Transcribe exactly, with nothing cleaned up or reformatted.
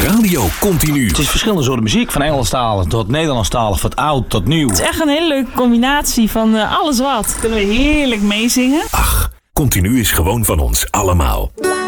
Radio Continu. Het is verschillende soorten muziek, van Engelstalig tot Nederlandstalig, van oud tot nieuw. Het is echt een hele leuke combinatie van uh, alles wat. Kunnen we heerlijk meezingen. Ach, Continu is gewoon van ons allemaal.